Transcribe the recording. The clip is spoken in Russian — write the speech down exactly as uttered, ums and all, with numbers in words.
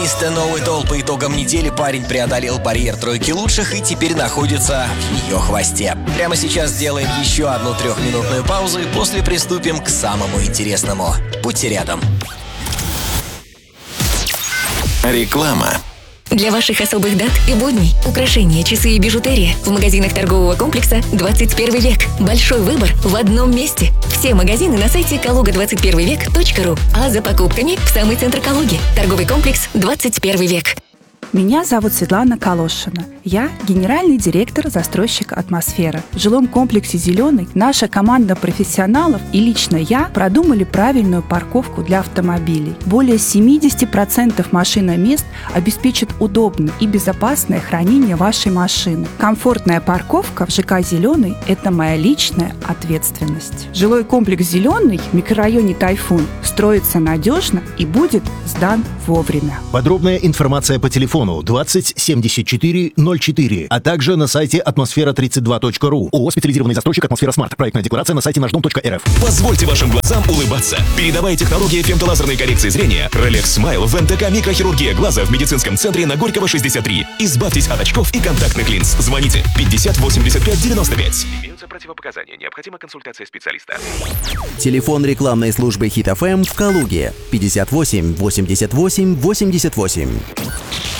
Новый по итогам недели парень преодолел барьер тройки лучших и теперь находится в ее хвосте. Прямо сейчас сделаем еще одну трехминутную паузу и после приступим к самому интересному. Будьте рядом. Реклама. Для ваших особых дат и будней украшения, часы и бижутерия в магазинах торгового комплекса «двадцать первый век». Большой выбор в одном месте. Все магазины на сайте калуга двадцать первый век точка ру, а за покупками в самый центр Калуги. Торговый комплекс «двадцать первый век». Меня зовут Светлана Калошина. Я генеральный директор застройщика «Атмосфера». В жилом комплексе «Зеленый» наша команда профессионалов и лично я продумали правильную парковку для автомобилей. Более семьдесят процентов машиномест обеспечат удобное и безопасное хранение вашей машины. Комфортная парковка в ЖК «Зеленый» – это моя личная ответственность. Жилой комплекс «Зеленый» в микрорайоне «Тайфун» строится надежно и будет сдан вовремя. Подробная информация по телефону двадцать семьдесят четыре ноль четыре, а также на сайте атмосфера тридцать два точка ру. ООО «Специализированный застройщик «Атмосфера Смарт». Проектная декларация на сайте наш дом точка эр эф. Позвольте вашим глазам улыбаться. Передовая технология фемтолазерной коррекции зрения Rolex Smile в эн тэ ка микрохирургия глаза в медицинском центре на Горького шестьдесят три. Избавьтесь от очков и контактных линз. Звоните пятьдесят восемьдесят пять девяносто пять. Имеются противопоказания. Необходима консультация специалиста. Телефон рекламной службы Хит эф эм в Калуге пятьдесят восемь восемьдесят восемь восемьдесят восемь.